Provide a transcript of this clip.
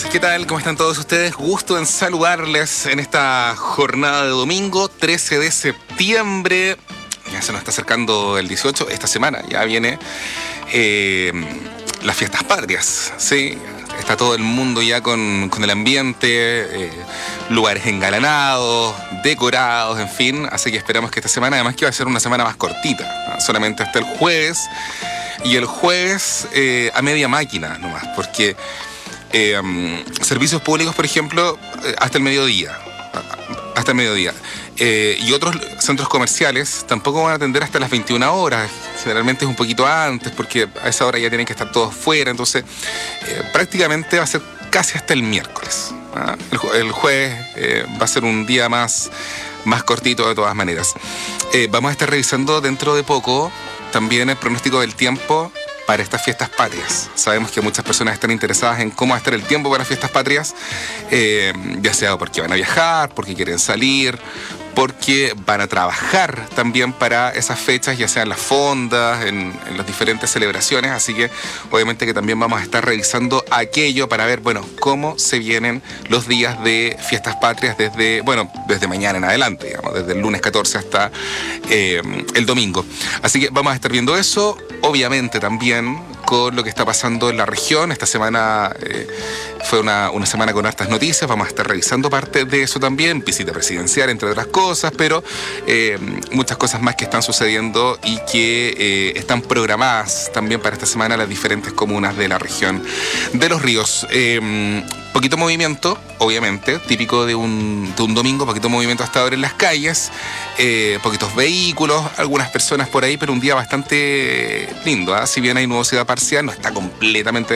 días, ¿qué tal? ¿Cómo están todos ustedes? Gusto en saludarles en esta jornada de domingo, 13 de septiembre. Ya se nos está acercando el 18, esta semana ya viene las fiestas patrias, ¿sí? Está todo el mundo ya con el ambiente, lugares engalanados, decorados, en fin. Así que esperamos que esta semana, además que va a ser una semana más cortita, ¿no? Solamente hasta el jueves. Y el jueves a media máquina nomás, porque servicios públicos, por ejemplo, hasta el mediodía. Hasta el mediodía. Y otros centros comerciales tampoco van a atender hasta las 21 horas. Generalmente es un poquito antes, porque a esa hora ya tienen que estar todos fuera. Entonces, prácticamente va a ser casi hasta el miércoles, ¿ah? El jueves va a ser un día más cortito de todas maneras. Vamos a estar revisando dentro de poco también el pronóstico del tiempo para estas fiestas patrias. Sabemos que muchas personas están interesadas en cómo va a estar el tiempo para fiestas patrias, ya sea porque van a viajar, porque quieren salir, porque van a trabajar también para esas fechas, ya sea en las fondas, en las diferentes celebraciones. Así que obviamente que también vamos a estar revisando aquello para ver, bueno, cómo se vienen los días de fiestas patrias desde mañana en adelante, digamos, desde el lunes 14 hasta el domingo. Así que vamos a estar viendo eso, obviamente también con lo que está pasando en la región. Esta semana fue una semana con hartas noticias. Vamos a estar revisando parte de eso también, visita presidencial, entre otras cosas, pero muchas cosas más que están sucediendo y que están programadas también para esta semana en las diferentes comunas de la región de Los Ríos. Poquito movimiento, obviamente, típico de un domingo, poquito movimiento hasta ahora en las calles, poquitos vehículos, algunas personas por ahí, pero un día bastante lindo, ¿eh? Si bien hay nubosidad parcial, no está completamente